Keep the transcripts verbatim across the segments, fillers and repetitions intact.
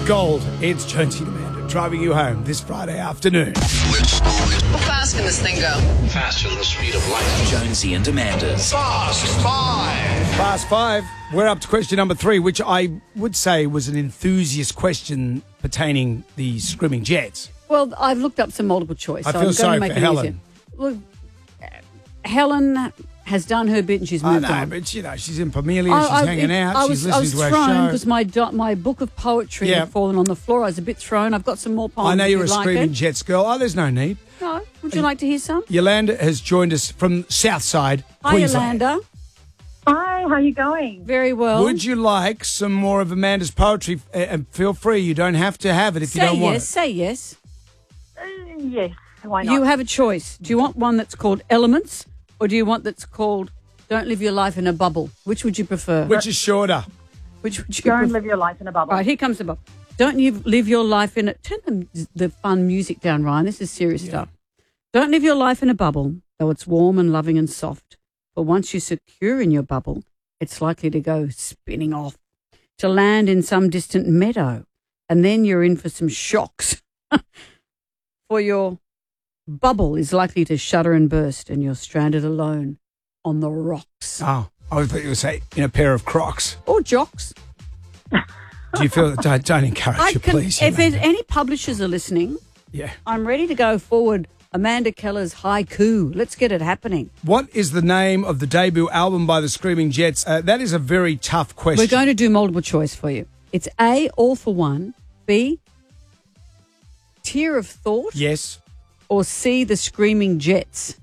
Gold, it's Jonesy and Amanda driving you home this Friday afternoon. How fast can this thing go? Faster than the speed of light. Jonesy and Amanda's Fast Five. Fast five. We're up to question number three, which I would say was an enthusiast question pertaining the Screaming Jets. Well, I've looked up some multiple choice. I so feel I'm sorry going to make for it Helen. easier. Look, uh, Helen has done her bit and she's I moved know, on. but, you know, she's in Pamelia, I- she's I- hanging it- out, I she's was, I listening was to our thrown show. because my, do- my book of poetry Yeah. had fallen on the floor. I was a bit thrown. I've got some more poems. I know if you're a you'd like Screaming it. Jets girl. Oh, there's no need. No. Would you like to hear some? Yolanda has joined us from Southside, Hi, Queensland. Yolanda. Hi, how are you going? Very well. Would you like some more of Amanda's poetry? Uh, And feel free, you don't have to have it if say you don't want yes, it. say yes. Uh, yes, why not? You have a choice. Do you want one that's called Elements or do you want that's called Don't Live Your Life in a Bubble? Which would you prefer? Which is shorter? Which would you Don't prefer? live your life in a bubble. All right, here comes the bubble. Don't you live your life in a... Turn the, the fun music down, Ryan. This is serious stuff. Don't live your life in a bubble, though it's warm and loving and soft. But once you're secure in your bubble, it's likely to go spinning off, to land in some distant meadow. And then you're in for some shocks. For your bubble is likely to shudder and burst and you're stranded alone on the rocks. Oh, I thought you would say in a pair of Crocs. Or jocks. Do you feel that? Don't, don't encourage I you, can, please. if there's Yolanda. any publishers are listening, Yeah. I'm ready to go forward. Amanda Keller's haiku. Let's get it happening. What is the name of the debut album by the Screaming Jets? Uh, that is a very tough question. We're going to do multiple choice for you. It's A, All for One, B, Tear of Thought, Yes. or C, The Screaming Jets.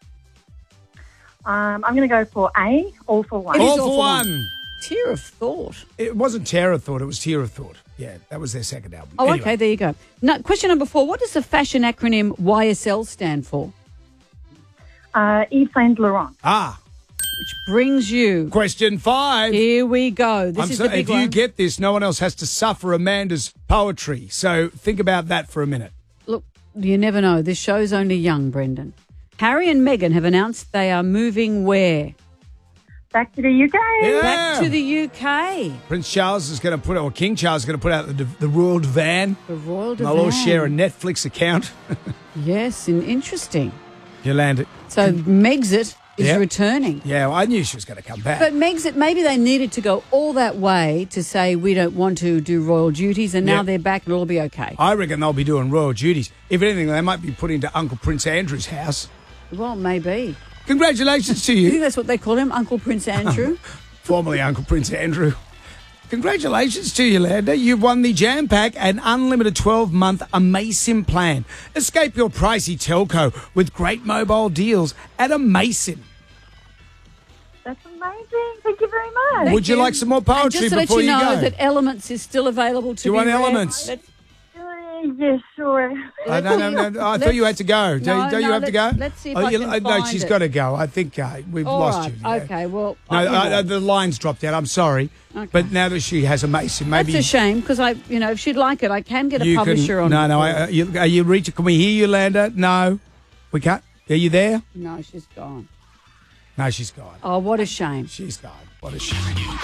Um, I'm going to go for A, all for one. It is All All for for one. One. Tear of Thought. It wasn't Terror Thought, it was Tear of Thought. Yeah, that was their second album. Oh, Anyway. okay, there you go. Now, question number four. What does the fashion acronym Y S L stand for? Uh, Yves Saint Laurent. Ah, Which brings you... question five. Here we go. This I'm is so, the big if one. you get this, no one else has to suffer Amanda's poetry. So think about that for a minute. Look, you never know. This show's only young, Brendan. Harry and Meghan have announced they are moving where? Back to the U K. Yeah. Back to the U K. Prince Charles is going to put, or King Charles is going to put out the, the Royal Divan. The Royal They'll all Divan. share a Netflix account. Yes, and interesting. Yolanda. So Megxit is Yeah. returning. Yeah, well, I knew she was going to come back. But Megxit, maybe they needed to go all that way to say we don't want to do royal duties, and now Yep. they're back and it'll all be okay. I reckon they'll be doing royal duties. If anything, they might be put into Uncle Prince Andrew's house. Well, maybe. Congratulations to You think you, that's what they call him, Uncle Prince Andrew? formerly Uncle Prince Andrew. Congratulations to you, Yolanda. You've won the Jam Pack, an unlimited twelve-month Amasin plan. Escape your pricey telco with great mobile deals at Amasin. That's amazing. Thank you very much. Would you like some more And poetry just to let before you you, know go? that Elements is still available to Do you be want read. Elements? Let's- Uh, yes, sure. Uh, no, no, no, no. I thought you had to go. Do, No, don't you no, have to go? let's- let's see if oh, I you- can uh, No, find she's it. got to go. I think uh, we've All lost right, you. yeah. okay, well... No, I- uh, uh, the line's dropped out. I'm sorry. Okay. But now that she has a Mason, maybe... That's a shame, because I, you know, if she'd like it, I can get a you publisher can, on No, it. no. I, uh, you, are you reaching? Can we hear you, Yolanda? No. We can't. Are you there? No, she's gone. No, she's gone. Oh, what a shame. She's gone. What a shame.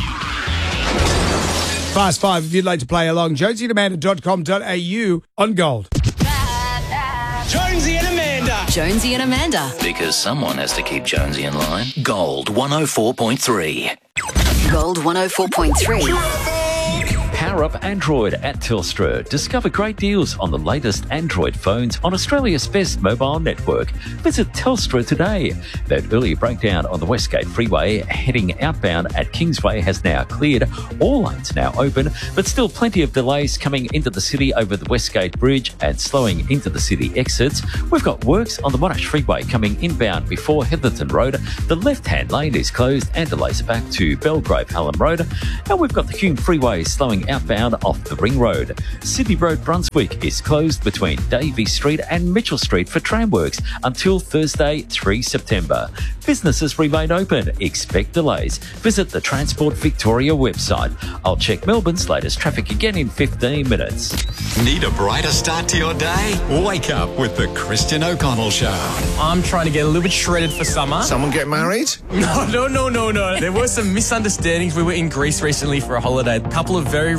Fast Five, if you'd like to play along, jonesy and amanda dot com dot a u on Gold. Jonesy and Amanda. Jonesy and Amanda. Because someone has to keep Jonesy in line. Gold one oh four point three. Gold one oh four point three. Power up Android at Telstra. Discover great deals on the latest Android phones on Australia's best mobile network. Visit Telstra today. That earlier breakdown on the Westgate Freeway heading outbound at Kingsway has now cleared. All lanes now open, but still plenty of delays coming into the city over the Westgate Bridge and slowing into the city exits. We've got works on the Monash Freeway coming inbound before Heatherton Road. The left-hand lane is closed and delays are back to Belgrave Hallam Road. And we've got the Hume Freeway slowing outbound off the Ring Road. Sydney Road Brunswick is closed between Davey Street and Mitchell Street for tramworks until Thursday, the third of September. Businesses remain open. Expect delays. Visit the Transport Victoria website. I'll check Melbourne's latest traffic again in fifteen minutes. Need a brighter start to your day? Wake up with the Christian O'Connell Show. I'm trying to get a little bit shredded for summer. Someone get married? No, no, no, no, no. There were some misunderstandings. We were in Greece recently for a holiday. A couple of very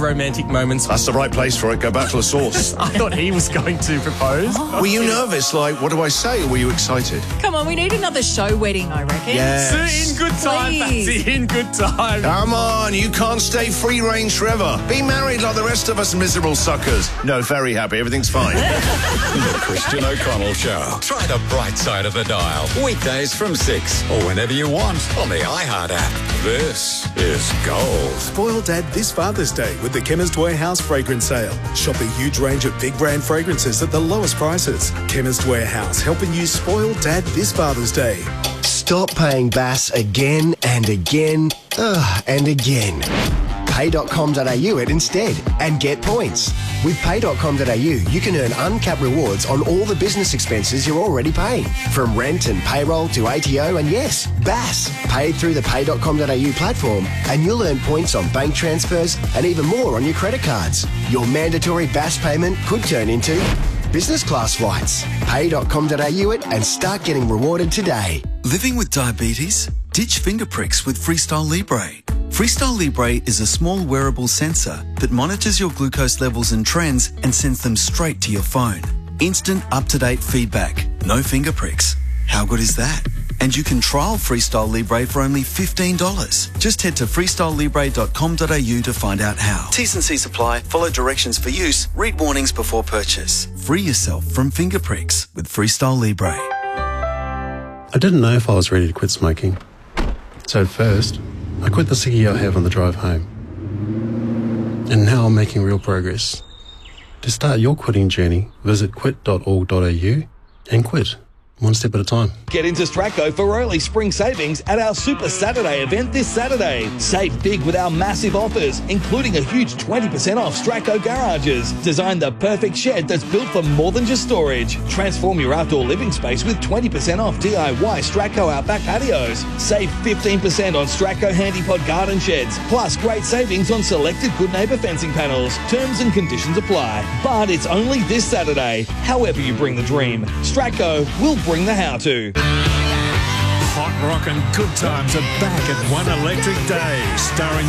romantic moments. That's the right place for it. Go back to the source. I thought he was going to propose. Were you nervous? Like, what do I say? Or were you excited? Come on, we need another show wedding, I reckon. Yes. In good time, Please. Patsy, in good time. Come on, you can't stay free range forever. Be married like the rest of us miserable suckers. No, very happy. Everything's fine. The Christian O'Connell Show. Try the bright side of the dial. Weekdays from six or whenever you want on the iHeart app. This is Gold. Spoil Dad this Father's Day with the Chemist Warehouse fragrance sale. Shop a huge range of big brand fragrances at the lowest prices. Chemist Warehouse, helping you spoil Dad this Father's Day. Stop paying Bass again and again, ugh, and again. pay dot com dot a u it instead and get points. With pay dot com dot a u, you can earn uncapped rewards on all the business expenses you're already paying, from rent and payroll to A T O and, yes, Bass. Paid through the pay dot com dot a u platform, and you'll earn points on bank transfers and even more on your credit cards. Your mandatory Bass payment could turn into business class flights. pay dot com dot a u it and start getting rewarded today. Living with diabetes? Ditch finger pricks with Freestyle Libre. Freestyle Libre is a small wearable sensor that monitors your glucose levels and trends and sends them straight to your phone. Instant up-to-date feedback. No finger pricks. How good is that? And you can trial Freestyle Libre for only fifteen dollars. Just head to freestyle libre dot com dot a u to find out how. T's and C's apply. Follow directions for use. Read warnings before purchase. Free yourself from finger pricks with Freestyle Libre. I didn't know if I was ready to quit smoking. So at first, I quit the ciggy I have on the drive home. And now I'm making real progress. To start your quitting journey, visit quit dot org dot a u and quit. One step at a time. Get into Stracco for early spring savings at our Super Saturday event this Saturday. Save big with our massive offers, including a huge twenty percent off Stracco garages. Design the perfect shed that's built for more than just storage. Transform your outdoor living space with twenty percent off D I Y Stracco Outback patios. Save fifteen percent on Stracco Handypod garden sheds. Plus great savings on selected Good Neighbour fencing panels. Terms and conditions apply. But it's only this Saturday. However you bring the dream, Stracco will bring the how-to. Hot rock and good times are back at One Electric Day, starring